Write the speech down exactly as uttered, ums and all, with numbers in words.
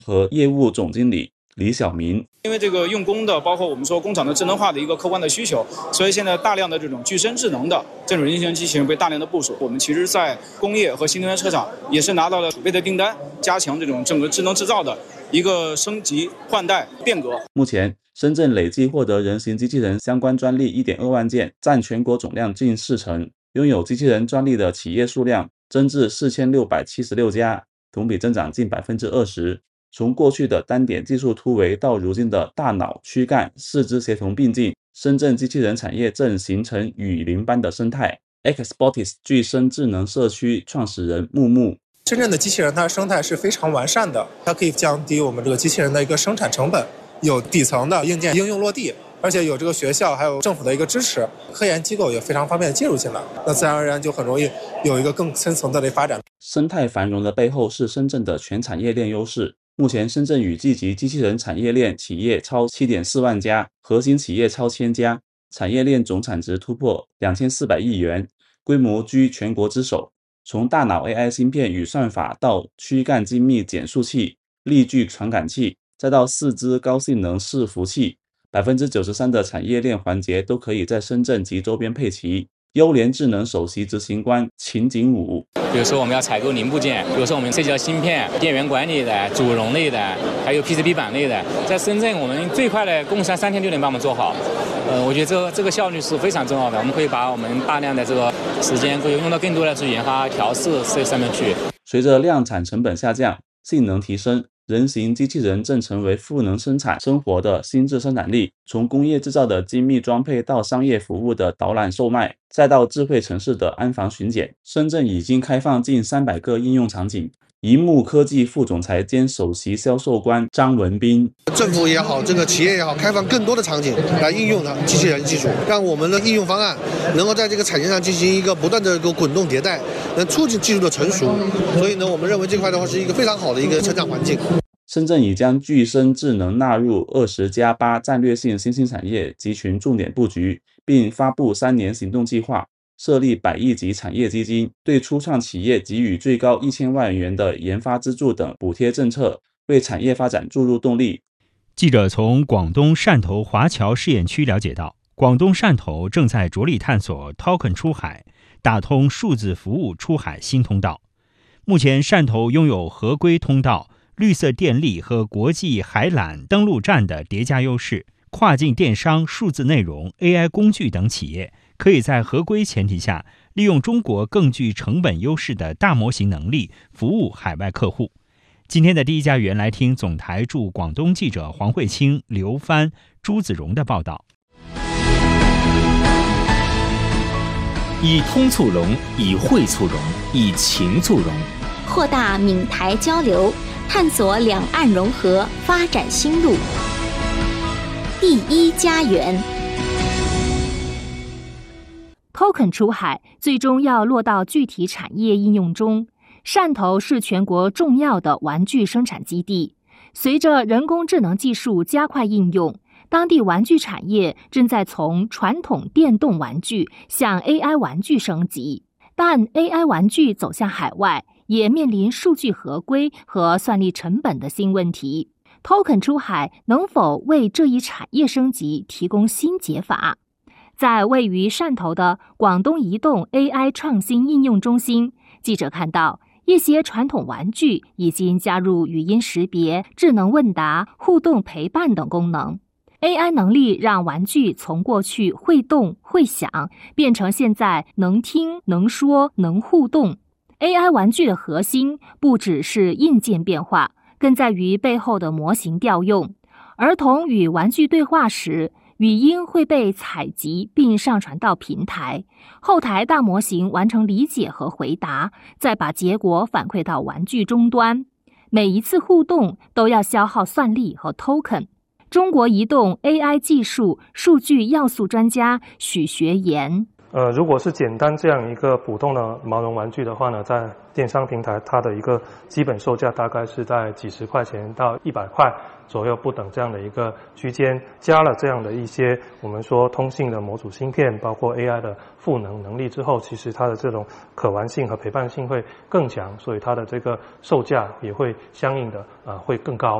和业务总经理李晓明。 因为这个用工的，包括我们说工厂的智能化的一个客观的需求，所以现在大量的这种具身智能的这种人形机器人被大量的部署。我们其实在工业和新能源车厂也是拿到了储备的订单，加强这种整个智能制造的一个升级换代变革。 目前深圳累计获得人形机器人相关专利 一点二万件，占全国总量近四成。拥有机器人专利的企业数量增至四千六百七十六家，同比增长近 百分之二十。从过去的单点技术突围到如今的大脑、躯干、四肢协同并进，深圳机器人产业正形成雨林般的生态。Xbotics 具身智能社区创始人木木： 深圳的机器人它的生态是非常完善的，它可以降低我们这个机器人的一个生产成本，有底层的硬件应用落地，而且有这个学校还有政府的一个支持，科研机构也非常方便的介入进来，那自然而然就很容易有一个更深层次的发展。 生态繁荣的背后是深圳的全产业链优势。目前深圳与积极机器人产业链企业超 七点四万家，核心企业超千家，产业链总产值突破两千四百亿元，规模居全国之首。从大脑 A I 芯片与算法到躯干精密减速器、力矩传感器，再到四肢高性能伺服器， 百分之九十三 的产业链环节都可以在深圳及周边配齐。优联智能首席执行官秦景武： 比如说我们要采购零部件，比如说我们涉及到芯片、电源管理的、主容类的，还有 P C B 板类的，在深圳我们最快的工商三天就能帮我们做好。呃，我觉得这个这个效率是非常重要的，我们可以把我们大量的这个时间可以用到更多的去研发、调试这上面去。 随着量产成本下降，性能提升，人形机器人正成为赋能生产生活的新质生产力。从工业制造的精密装配到商业服务的导览售卖，再到智慧城市的安防巡检，深圳已经开放近三百个应用场景。一木科技副总裁兼首席销售官张文斌： 政府也好，这个企业也好，开放更多的场景来应用它机器人技术，让我们的应用方案能够在这个产业上进行一个不断的一个滚动迭代，能促进技术的成熟。所以呢，我们认为这块的话是一个非常好的一个成长环境。 深圳已将具身智能纳入二十加八战略性新兴产业集群重点布局，并发布三年行动计划，设立百亿级产业基金，对初创企业给予最高一千万元的研发资助等补贴政策，为产业发展注入动力。 记者从广东汕头华侨试验区了解到，广东汕头正在着力探索 Token 出海，打通数字服务出海新通道。目前汕头拥有合规通道、绿色电力和国际海缆登陆站的叠加优势，跨境电商、数字内容、A I 工具等企业可以在合规前提下，利用中国更具成本优势的大模型能力服务海外客户。今天的第一家园来听总台驻广东记者黄慧清、刘帆、朱子荣的报道。 以通促融，以惠促融，以情促融， 扩大闽台交流，探索两岸融合发展新路。第一家园。 Token 出海最终要落到具体产业应用中。汕头是全国重要的玩具生产基地，随着人工智能技术加快应用，当地玩具产业正在从传统电动玩具向 A I 玩具升级。但 A I 玩具走向海外，也面临数据合规和算力成本的新问题。Token 出海能否为这一产业升级提供新解法？在位于汕头的广东移动 A I 创新应用中心，记者看到一些传统玩具已经加入语音识别、智能问答、互动陪伴等功能。A I 能力让玩具从过去会动会想，变成现在能听、能说、能互动。A I 玩具的核心不只是硬件变化，更在于背后的模型调用。儿童与玩具对话时，语音会被采集并上传到平台，后台大模型完成理解和回答，再把结果反馈到玩具终端。每一次互动都要消耗算力和 token。中国移动 A I 技术数据要素专家许学言： 呃，如果是简单这样一个普通的毛绒玩具的话呢，在电商平台它的一个基本售价大概是在几十块钱到一百块左右不等这样的一个区间，加了这样的一些我们说通信的模组芯片，包括 A I 的赋能能力之后，其实它的这种可玩性和陪伴性会更强，所以它的这个售价也会相应的呃会更高。